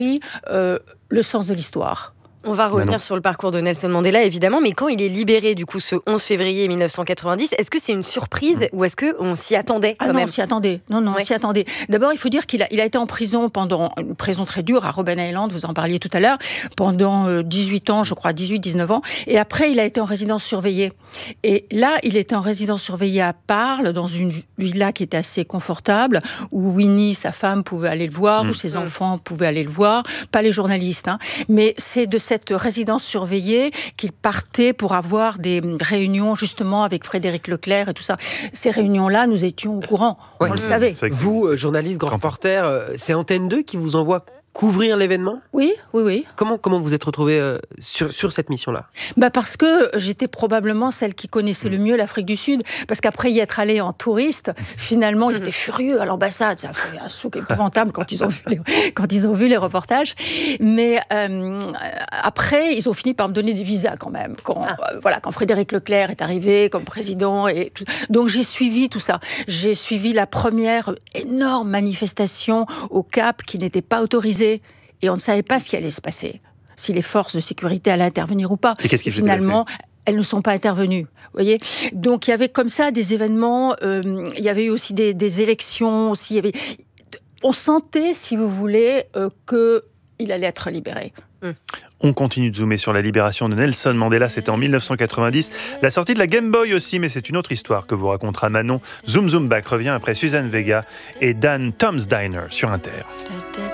le sens de l'histoire. On va revenir sur le parcours de Nelson Mandela, évidemment, mais quand il est libéré, du coup, ce 11 février 1990, est-ce que c'est une surprise ou est-ce qu'on s'y attendait quand même ? On s'y attendait. On s'y attendait. D'abord, il faut dire qu'il a été en prison pendant une prison très dure à Robben Island, vous en parliez tout à l'heure, pendant 18 ans, je crois, 18-19 ans. Et après, il a été en résidence surveillée. Et là, il était en résidence surveillée à Parle, dans une villa qui était assez confortable, où Winnie, sa femme, pouvait aller le voir, où ses enfants pouvaient aller le voir, pas les journalistes. Mais c'est de cette résidence surveillée qu'il partait pour avoir des réunions justement avec Frédéric Leclerc et tout ça. Ces réunions-là, nous étions au courant, on le savait. Vous, journaliste, grand reporter, c'est Antenne 2 qui vous envoie couvrir l'événement ? Oui. Comment vous êtes retrouvé sur cette mission-là ? Parce que j'étais probablement celle qui connaissait le mieux l'Afrique du Sud, parce qu'après y être allé en touriste, finalement ils étaient furieux à l'ambassade, ça a fait un souk épouvantable quand ils ont vu les reportages, mais après ils ont fini par me donner des visas quand même, quand Frédéric Leclerc est arrivé comme président, et tout. Donc j'ai suivi tout ça, j'ai suivi la première énorme manifestation au Cap qui n'était pas autorisée, et on ne savait pas ce qui allait se passer, si les forces de sécurité allaient intervenir ou pas. Et qu'est-ce qui s'est finalement passé ? Elles ne sont pas intervenues, vous voyez. Donc il y avait comme ça des événements, il y avait eu aussi des élections, aussi, on sentait, si vous voulez, qu'il allait être libéré. On continue de zoomer sur la libération de Nelson Mandela, c'était en 1990. La sortie de la Game Boy aussi, mais c'est une autre histoire que vous racontera Manon. Zoom Back revient après Suzanne Vega et Dan Tom's Diner sur Inter.